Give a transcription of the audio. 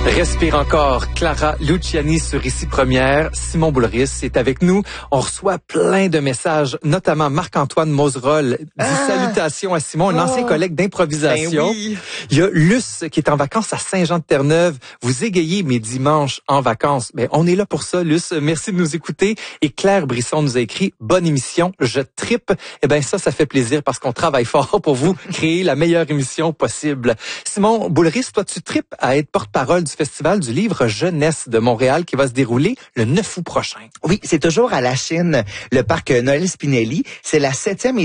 Respire encore. Clara Luciani sur Ici Première. Simon Boulris est avec nous. On reçoit plein de messages, notamment Marc-Antoine Moserol dit salutations à Simon, un ancien collègue d'improvisation. Ben oui. Il y a Luce qui est en vacances à Saint-Jean-de-Terre-Neuve. Vous égayez mes dimanches en vacances. Ben, on est là pour ça, Luce. Merci de nous écouter. Et Claire Brisson nous a écrit « Bonne émission, je trippe ». Eh ben ça fait plaisir parce qu'on travaille fort pour vous créer la meilleure émission possible. Simon Boulris, toi, tu tripes à être porte-parole du Festival du livre Jeunesse de Montréal qui va se dérouler le 9 août prochain. Oui, c'est toujours à la Chine, le parc Noël Spinelli. C'est la 7e